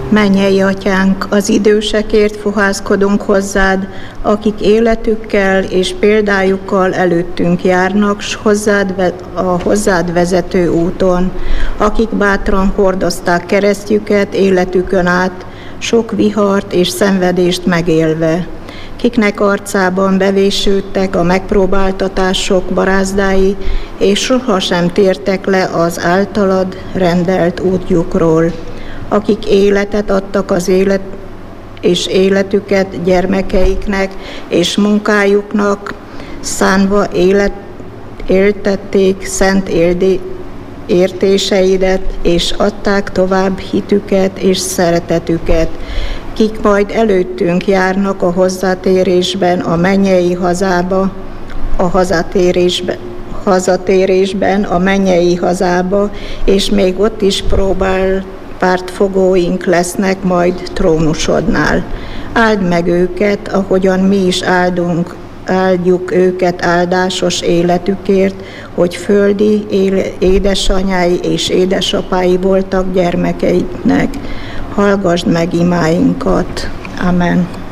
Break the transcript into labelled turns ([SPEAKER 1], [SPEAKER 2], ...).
[SPEAKER 1] Mennyei Atyánk, az idősekért fohászkodunk hozzád, akik életükkel és példájukkal előttünk járnak, s a hozzád vezető úton, akik bátran hordozták keresztjüket életükön át, sok vihart és szenvedést megélve, kiknek arcában bevésődtek a megpróbáltatások barázdái, és sohasem tértek le az általad rendelt útjukról, akik életet adtak az és életüket gyermekeiknek, és munkájuknak szánva éltették szent értéseidet, és adták tovább hitüket és szeretetüket, kik majd előttünk járnak a hozzatérésben, a mennyei hazába, hazatérésben a mennyei hazába, és még ott is pártfogóink lesznek majd trónusodnál. Áld meg őket, ahogyan mi is áldjuk őket áldásos életükért, hogy földi édesanyái és édesapái voltak gyermekeiknek. Hallgasd meg imáinkat. Amen.